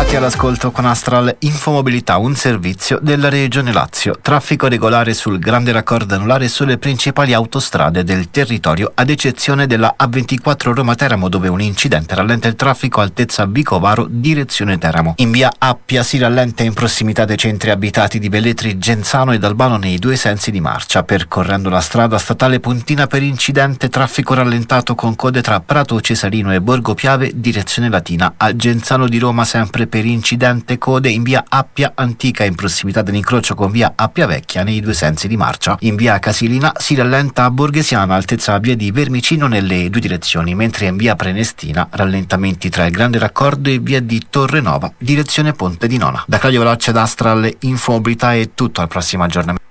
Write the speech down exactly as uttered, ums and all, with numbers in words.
Bentrovati all'ascolto con Astral Infomobilità, un servizio della Regione Lazio. Traffico regolare sul grande raccordo anulare sulle principali autostrade del territorio, ad eccezione della A ventiquattro Roma-Teramo, dove un incidente rallenta il traffico altezza Vicovaro, direzione Teramo. In via Appia si rallenta in prossimità dei centri abitati di Velletri, Genzano ed Albano nei due sensi di marcia. Percorrendo la strada statale Pontina per incidente, traffico rallentato con code tra Prato Cesarino e Borgo Piave, direzione Latina. A Genzano di Roma sempre per incidente, code in via Appia Antica in prossimità dell'incrocio con via Appia Vecchia nei due sensi di marcia. In via Casilina si rallenta a Borghesiana altezza via di Vermicino nelle due direzioni, mentre in via Prenestina rallentamenti tra il grande raccordo e via di Torrenova direzione Ponte di Nona. Da Claudio Veloce ad Astral Infomobilità è tutto, al prossimo aggiornamento.